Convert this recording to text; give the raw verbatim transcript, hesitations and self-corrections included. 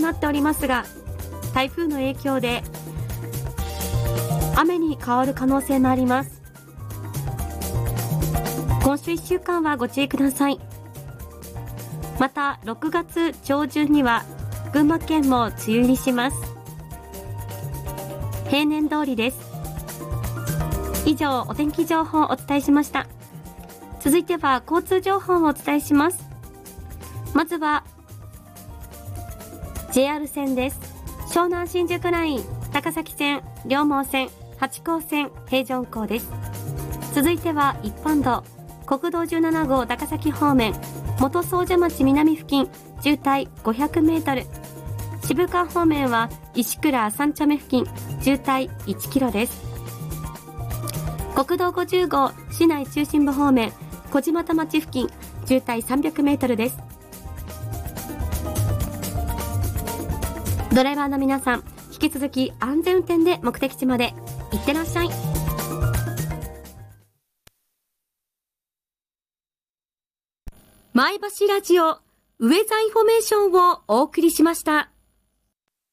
なっておりますが、台風の影響で雨に変わる可能性もあります。今週いっしゅうかんはご注意ください。またろくがつちょうじゅんには群馬県も梅雨入りします。平年通りです。以上、お天気情報をお伝えしました。続いては交通情報をお伝えします。まずは ジェイアール 線です。湘南新宿ライン、高崎線、両毛線、八高線、平常運行です。続いては一般道、国道じゅうななごう高崎方面、元総社町南付近、渋滞ごひゃくメートル。渋川方面は石倉三丁目付近、渋滞いちキロです。国道ごじゅうごう市内中心部方面、小島田町付近、渋滞さんびゃくメートルです。ドライバーの皆さん、引き続き安全運転で目的地まで行ってらっしゃい。前橋ラジオウェザーインフォメーションをお送りしました。